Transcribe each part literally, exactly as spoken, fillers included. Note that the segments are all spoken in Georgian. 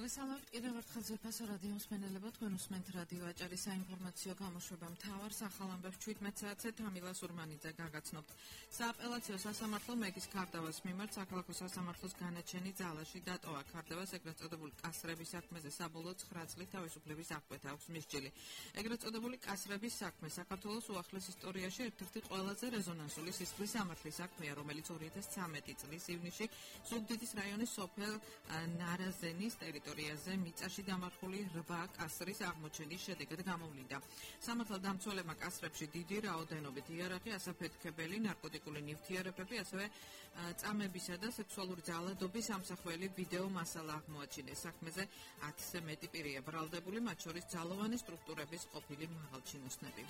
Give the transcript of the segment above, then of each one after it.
მოგესალმებით კიდევ ერთხელ ზეფასო რადიო მსმენელებო, თქვენ უსმენთ რადიო აჭარის საინფორმაციო გამოშვება მთავარ სახალ ამბებს შვიდმეტ საათზე თამილა სურმანიძე გაგაცნობთ. სააპელაციო სასამართლო მეგის ქარდავას მიმართ საქალაქო სასამართლოს განაჩენი ძალაში დატოვა. ქარდავას ეგრეთ წოდებული კასრების საქმეზე საბოლოო ცხრა წლით თავისუფლების აღკვეთა აქვს მისჯილი. ეგრეთ წოდებული კასრების საქმე საქართველოს უახლეს ისტორიაში ერთ-ერთი ყველაზე რეზონანსული სისხლის სამართლის საქმეა, რომელიც ორი ათას ცხრამეტი წლის ივნისში ზუგდიდის რაიონის სოფელ ნარაზენის ტერიტორიაზე მიწაში დამარხული რვა კასრის აღმოჩენის შედეგად გამოვლინდა. სამართალ დამცველებმა კასრებში დიდი რაოდენობით იარაღი, ასაფეთქებელი, ნარკოტიკული ნივთიერებები, ასევე წამებისა და სექსუალური ძალადობის ამსახველი ვიდეო მასალა აღმოაჩინეს. საქმეზე ათზე მეტი პირია ბრალდებული, მათ შორის ძალოვანი სტრუქტურების ყოფილი მაღალჩინოსნები.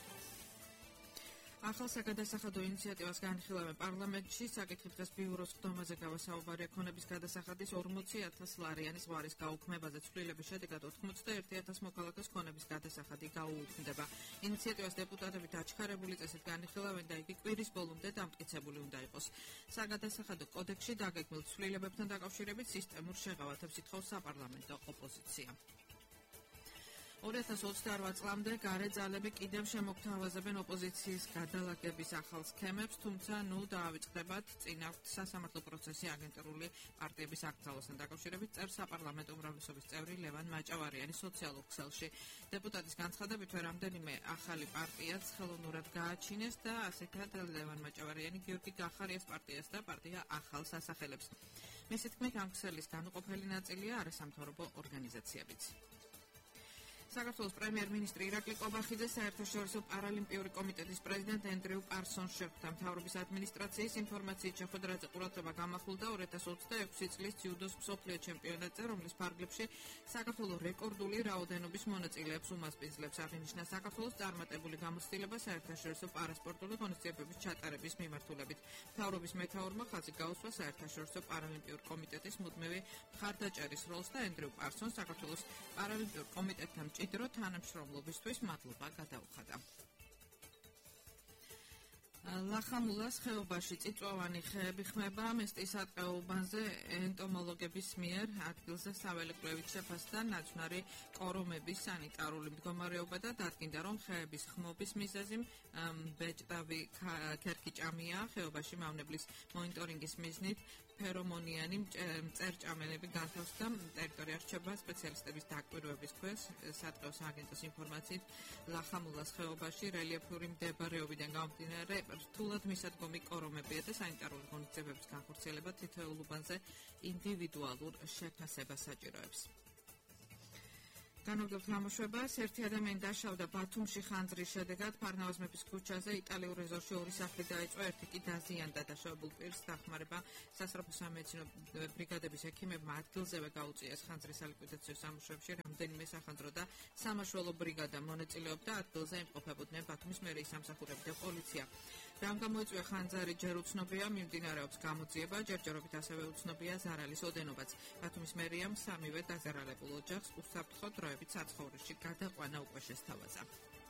ახალ საგადასახადო ინიციატივას განხილავენ პარლამენტში. საკითხი დღეს ბიუროს ხდომაზე გავასაუბარია ქონების გადასახადის ორმოცი ათას ლარიანის ზღვარის გაუქმებაზე. ცვლილების შედეგად ოთხმოცდაერთი ათას მოქალაქეს ქონების გადასახადი გაუუქმდება. ინიციატივას დეპუტატები დაჩქარებული წესით განიხილავენ და იგი კვირის ბოლომდე დამტკიცებული უნდა იყოს. საგადასახადო კოდექსში დაგეგმილ ცვლილებებთან დაკავშირებით სისტემურ შეღავათებს ითხოვს საპარლამენტო ოპოზიცია. ორი ათას ოცდაორ წლამდე გარე ძალები კიდევ შემოგთავაზებენ ოპოზიციის გადალაგების ახალ სქემებს, თუმცა ნუ დაავიწყდებათ წინა სასამართლო პროცესი აგენტურული პარტიების აკრძალვასთან დაკავშირებით, წერს საპარლამენტო უმრავლესობის წევრი ლევან მაჭავარიანი სოციალურ ქსელში. დეპუტატის განცხადებით, რამდენიმე ახალი პარტიაც ხელოვნურად გააჩინეს და ასეთად ლევან მაჭავარიანი გიორგი გახარიას პარტიას და პარტია ახალ სასახელებს. მისი თქმით, ამ ქსელის განუყოფელი ნაწილია არასამთავრობო ორგანიზაციებიც. საქართველოს პრემიერ-მინისტრი ირაკლი კობახიძე საერთაშორისო პარალიმპიური კომიტეტის პრეზიდენტ ენდრიუ პარსონს შეხვდა. მთავრობის ადმინისტრაციის ინფორმაციით შეხვედრაზე ყურადღება გამახვილდა ორი ათას ოცდაექვსი წლის ძიუდოს მსოფლიო ჩემპიონატზე, რომლის ფარგლებში საქართველოს რეკორდული რაოდენობის მონაწილეებს უმასპინძლებს. აღინიშნა საქართველოს წარმატებული გამოცდილება საერთაშორისო პარასპორტული ღონისძიებების ჩატარების მიმართულებით. მთავრობის მეთაურმა ხაზი გაუსვა საერთაშორისო პარალიმპიური კომიტეტის მუდმივი მხარდაჭერის როლს და ენდრიუ პარსონს საქართველოს პარალიმპიურ კომიტეტთან მჭიდრო თანამშრომლობისთვის მადლობა გადაუხადა. ლახამულას ხეობაში წიწვოვანი ხეები ხმება. მესტის ატყეობანზე ენტომოლოგების მიერ ადგილზე საველე კვლევით შეფასდა ნაძვნარი კორომების სანიტარული მდგომარეობა და დადგინდა, რომ ხეების ხმობის მიზეზი ბეჭდავი ქერქიჭამია. ხეობაში მავნებლის მონიტორინგის მიზნით ფერომონიანი მწერჭამელები განთავსდა. ტერიტორია რჩება სპეციალისტების დაკვირვების ქვეშ. სატყეო სააგენტოს ინფორმაციით, ლახამულას ხეობაში რელიეფური მდებარეობიდან გამომდინარე რთულად მისადგომი კორომებია და სანიტარული ღონისძიებების განხორციელება თითოეულ უბანზე ინდივიდუალურ შეფასებას საჭიროებს. განვაგებთ გამოშვებას. ერთი ადამიანი დაშავდა ბათუმში ხანძრის შედეგად. ფარნავაზ მეფის ქუჩაზე იტალიურ ეზოში ორი სახლი დაიწვა, ერთი კი დაზიანდა. დაშავებულ პირს დახმარება სასწრაფო სამედიცინო ბრიგადების ექიმებმა ადგილზევე გაუწიეს. ხანძრის სალიკვიდაციო სამუშაოებში რამდენიმე სახანძრო და სამაშველო ბრიგადა მონაწილეობდა. ადგილზე იმყოფებოდნენ ბათუმის მერიის სამსახურები და პოლიცია. რამ გამოიწვია ხანძარი ჯერ უცნობია, მიმდინარეობს გამოძიება, ჯერჯერობით ასევე უცნობია ზარალის ოდენობაც. ბათუმის მერიამ სამივე დაზარალებულ ოჯახს უსაფრთხო დროებით საცხოვრისში გადაყვანა უკვე შესთავაზა.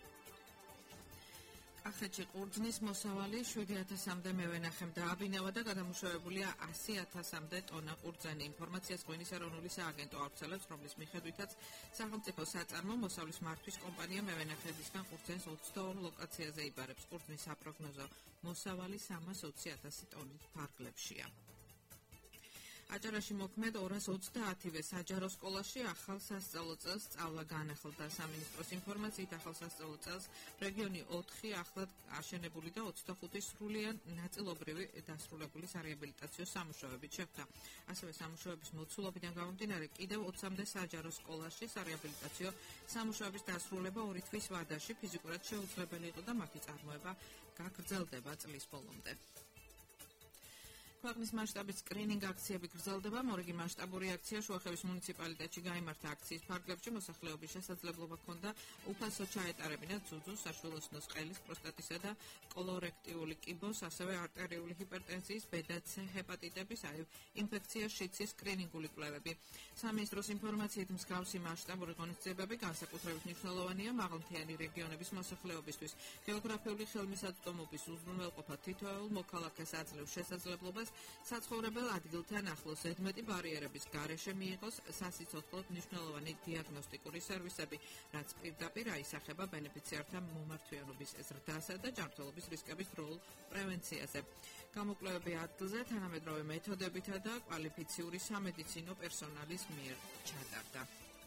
კახეთში ყურძნის მოსავალი შვიდი ათასამდე მევენახემ დააბინევა და გადამუშავებულია ასი ათასამდე ტონა ყურძენი. ინფორმაციას ღვინის ეროვნული სააგენტო ავრცელებს, რომლის მიხედვითაც სახელმწიფო საწარმო მოსავლის მართვის კომპანია მევენახეებისგან ყურძენს ოცდაორ ლოკაციაზე იბარებს. ყურძნის საპროგნოზო მოსავალი სამას ოცი ათასი ტონით ფარგლებშია. აჭარაში მოქმედ ორას ოცდაათივე საჯარო სკოლაში ახალ სასწავლო წელს სწავლა განახლდა. სამინისტროს ინფორმაციით, ახალ სასწავლო წელს რეგიონი ოთხი ახლად აშენებული და ოცდახუთი სრულიან ნაწილობრივი დასრულებული სარეაბილიტაციო სამუშაოებით შეხვდა. ასევე სამუშაოების მოცულობიდან გამომდინარე, კიდევ ოცამდე საჯარო სკოლაში სარეაბილიტაციო სამუშაოების დასრულება ორი თვის ვადაში ფიზიკურად შეუძლებელი იყო და მათი წარმოება გაგრძელდება წლის ბოლომდე. ქვეყნის მასშტაბით სკრინინგ აქციები გრძელდება. მორიგი მასშტაბური აქცია შუახევის მუნიციპალიტეტში გაიმართა. აქციის ფარგლებში მოსახლეობის შესაძლებლობა ჰქონდა უფასო ჩაეტარებინათ ძუძუს, საშვილოსნოს ყელის, პროსტატისა და კოლორექტიული კიბოს, ასევე არტერიული ჰიპერტენზიის, ბედა C ჰეპატიტების, აი ინფექცია შიცის სკრინინგული კვლევები. სამინისტროს ინფორმაციით, მსგავსი მასშტაბური ღონისძიებები განსაკუთრებით მნიშვნელოვანია მაღალმთიანი რეგიონების მოსახლეობისთვის. გეოგრაფიული ხელმისაწვდომობის უზრუნველყოფა თითოეულ მოქალაქეს აძლევს შესაძლებლობას საცხოვრებელ ადგილთან ახლოს ზედმეტი ბარიერების გარეშე მიიღოს სასიცოცხლოდ მნიშვნელოვანი დიაგნოსტიკური სერვისები, რაც პირდაპირ აისახება ბენეფიციართა მომართვიანობის ზრდასა და ჯანმრთელობის რისკების დროულ პრევენციაზე. გამოკვლევები ადგილზე თანამედროვე მეთოდებითა და კვალიფიციური სამედიცინო პერსონალის მიერ ჩატარდა.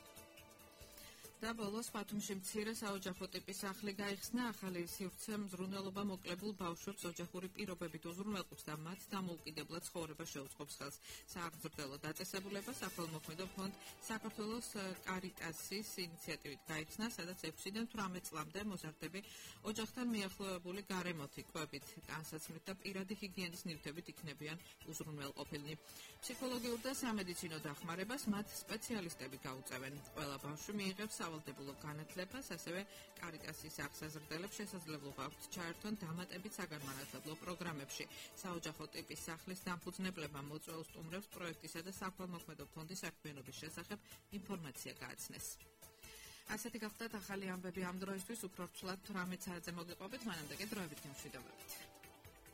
და ბოლოს ბათუმში მცირე საოჯახო ტიპის სახლი გაიხსნა. ახალი სივრცე მზრუნველობა მოკლებულ ბავშვებს ოჯახური პირობებით უზრუნველყოფს და მათ დამოუკიდებლად ცხოვრება შეუწყობს ხელს. სააგრძელო დაწესებულება საქველმოქმედო ფონდ საქართველოს კარიტასის ინიციატივით გაიხსნა, სადაც ექვსიდან თვრამეტ წლამდე მოზარდები ოჯახთან მიახლოებული გარემოთი, კვებით, ტანსაცმლით და პირადი ჰიგიენის ნივთებით იქნებიან უზრუნველყოფილნი. ფსიქოლოგიურ და სამედიცინო დახმარებას მათ სპეციალისტები გაუწევენ. ყველა ბავშვი მიიღებს სავალდებულო განათლებას, ასევე კარიტასის აღსაზრდელებს შესაძლებლობა აქვთ ჩაერთონ დამატებით საგანმანათლებლო პროგრამებში. საოჯახო ტიპის სახლის დამფუძნებლებმა მოწვეულ სტუმრებს პროექტისა და საქველმოქმედო ფონდის საქმიანობის შესახებ ინფორმაცია გააცნეს. ასეთი გახლდათ ახალი ამბები ამ დროისთვის, უფრო რთულად თვრამეტ საათზე მოგიყვებით, მანამდე კი დროებით გემშვიდობებით.